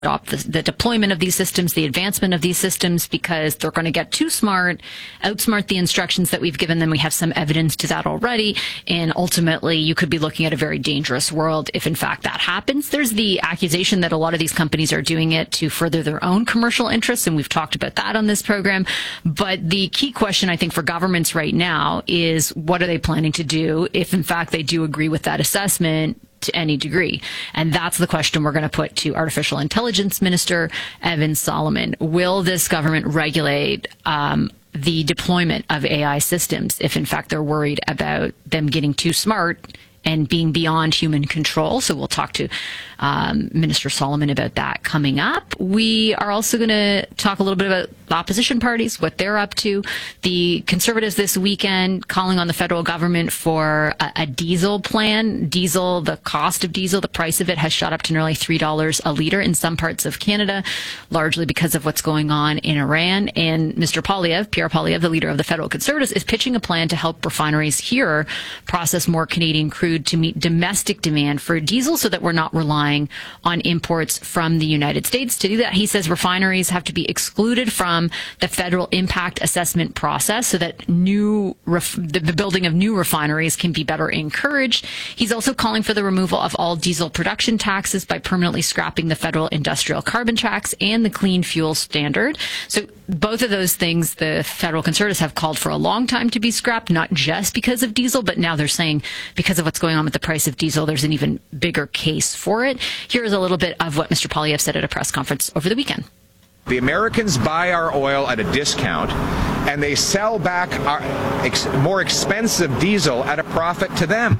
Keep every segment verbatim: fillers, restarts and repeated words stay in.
The, the deployment of these systems, the advancement of these systems, because they're going to get too smart, outsmart the instructions that we've given them. We have some evidence to that already. And ultimately, you could be looking at a very dangerous world if, in fact, that happens. There's the accusation that a lot of these companies are doing it to further their own commercial interests, and we've talked about that on this program. But the key question, I think, for governments right now is what are they planning to do if, in fact, they do agree with that assessment to any degree? And that's the question we're going to put to Artificial Intelligence Minister Evan Solomon. Will this government regulate um, the deployment of A I systems if, in fact, they're worried about them getting too smart and being beyond human control? So we'll talk to um, Minister Solomon about that coming up. We are also going to talk a little bit about opposition parties, what they're up to. The Conservatives this weekend calling on the federal government for a, a diesel plan. Diesel, the cost of diesel, the price of it has shot up to nearly three dollars a litre in some parts of Canada, largely because of what's going on in Iran. And Mister Poilievre, Pierre Poilievre, the leader of the federal Conservatives, is pitching a plan to help refineries here process more Canadian crude to meet domestic demand for diesel so that we're not relying on imports from the United States. To do that, he says refineries have to be excluded from the federal impact assessment process so that new ref- the, the building of new refineries can be better encouraged. He's also calling for the removal of all diesel production taxes by permanently scrapping the federal industrial carbon tax and the clean fuel standard. So both of those things the federal Conservatives have called for a long time to be scrapped, not just because of diesel, but now they're saying because of what's going on with the price of diesel, there's an even bigger case for it. Here is a little bit of what Mister Poilievre said at a press conference over the weekend. The Americans buy our oil at a discount, and they sell back our ex- more expensive diesel at a profit to them.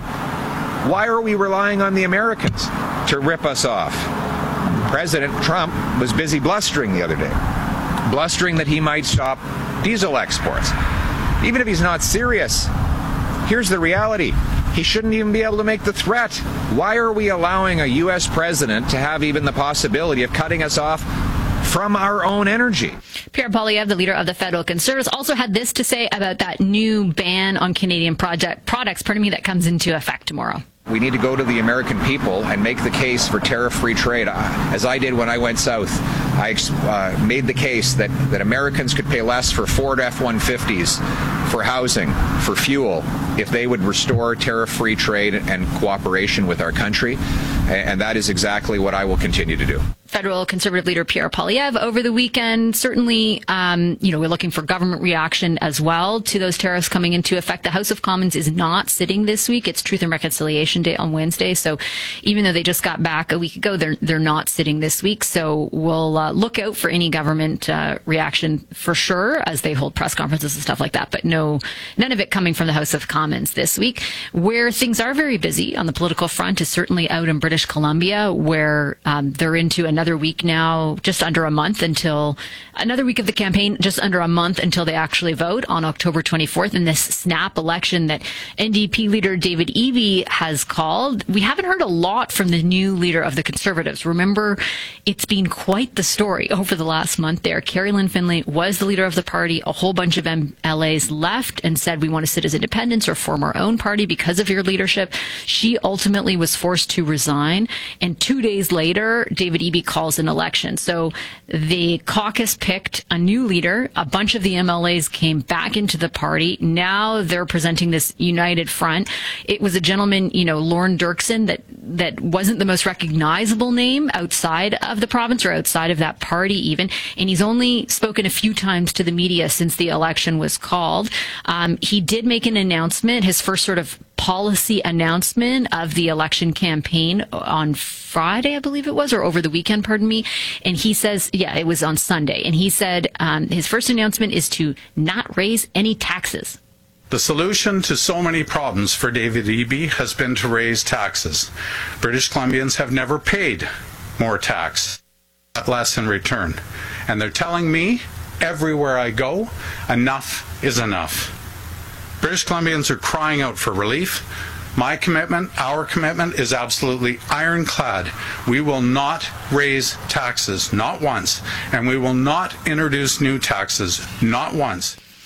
Why are we relying on the Americans to rip us off? President Trump was busy blustering the other day, blustering that he might stop diesel exports. Even if he's not serious, here's the reality. He shouldn't even be able to make the threat. Why are we allowing a U S president to have even the possibility of cutting us off from our own energy? Pierre Poilievre, the leader of the federal Conservatives, also had this to say about that new ban on Canadian project products, pardon me, that comes into effect tomorrow. We need to go to the American people and make the case for tariff-free trade. As I did when I went south, I uh, made the case that, that Americans could pay less for Ford F one fifties, for housing, for fuel, if they would restore tariff-free trade and cooperation with our country. And that is exactly what I will continue to do. Federal Conservative leader Pierre Poilievre over the weekend. Certainly, um, you know, we're looking for government reaction as well to those tariffs coming into effect. The House of Commons is not sitting this week. It's Truth and Reconciliation Day on Wednesday. So even though they just got back a week ago, they're they're not sitting this week. So we'll uh, look out for any government uh, reaction for sure as they hold press conferences and stuff like that. But no, none of it coming from the House of Commons this week. Where things are very busy on the political front is certainly out in British Columbia, where um, they're into another Another week now, just under a month until another week of the campaign, just under a month until they actually vote on October twenty-fourth in this snap election that N D P leader David Eby has called. We haven't heard a lot from the new leader of the Conservatives. Remember, it's been quite the story over the last month there. Carrie Lynn Finlay was the leader of the party. A whole bunch of M L As left and said, we want to sit as independents or form our own party because of your leadership. She ultimately was forced to resign. And two days later, David Eby calls an election. So the caucus picked a new leader. A bunch of the M L As came back into the party. Now they're presenting this united front. It was a gentleman, you know, Lorne Dirksen, that, that wasn't the most recognizable name outside of the province or outside of that party even. And he's only spoken a few times to the media since the election was called. Um, he did make an announcement, his first sort of policy announcement of the election campaign on Friday, I believe it was, or over the weekend, pardon me. And he says, yeah, it was on Sunday. And he said um, his first announcement is to not raise any taxes. The solution to so many problems for David Eby has been to raise taxes. British Columbians have never paid more tax, less in return. And they're telling me everywhere I go, enough is enough. British Columbians are crying out for relief. My commitment, our commitment, is absolutely ironclad. We will not raise taxes, not once, and we will not introduce new taxes, not once. At the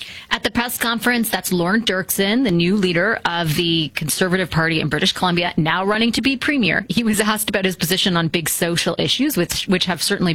the press conference, that's Lorne Dirksen, the new leader of the Conservative Party in British Columbia, now running to be premier. He was asked about his position on big social issues, which, which have certainly